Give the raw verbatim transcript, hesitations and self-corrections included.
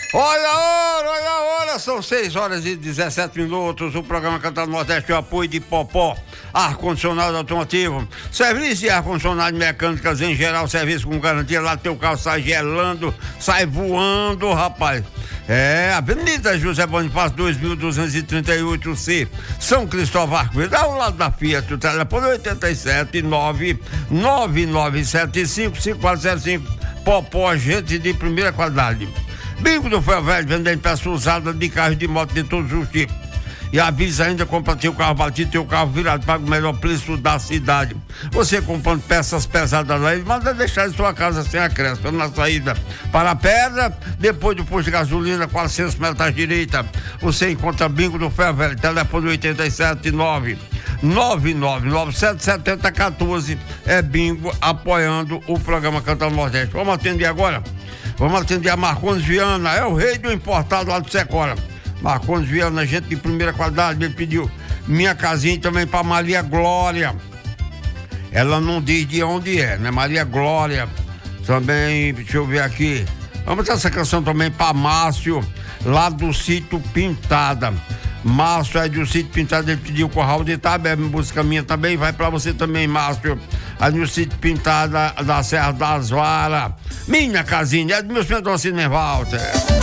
Olha a hora, olha a hora, são seis horas e dezessete minutos. O programa Cantar do Nordeste tem o apoio de Popó, ar-condicionado automotivo, serviço de ar-condicionado mecânicas em geral, serviço com garantia. Lá teu carro sai gelando, sai voando, rapaz. É, Avenida José Bonifácio, dois mil duzentos e trinta e oito C, São Cristóvão Arco-Verde, ao lado da Fiat. O telefone oito sete nove nove nove sete cinco cinco quatro zero cinco. Popó, gente de primeira qualidade. Bingo do Ferro Velho, vendendo peça usada de carro e de moto de todos os tipos. E avisa ainda, compra teu carro batido, teu carro virado, paga o melhor preço da cidade. Você comprando peças pesadas lá, ele manda deixar em sua casa sem acréscimo, na saída para a pedra, depois do posto de gasolina, quatrocentos metros à direita. Você encontra Bingo do Ferro Velho, telefone oito sete nove nove nove nove sete sete zero um quatro. É Bingo apoiando o programa Cantar Nordeste. Vamos atender agora? Vamos atender a Marcondes Viana, é o rei do importado lá do Secora. Marcondes Viana, gente de primeira qualidade. Ele pediu minha casinha também para Maria Glória. Ela não diz de onde é, né? Maria Glória. Também, deixa eu ver aqui. Vamos dar essa canção também para Márcio, lá do Sítio Pintada. Márcio é do Sítio Pintada, ele pediu Curral de Itabé, música minha também, vai pra você também, Márcio. Aí no Sítio Pintada da Serra das Varas. Minha casinha, é do meu Pedrocínio Walter.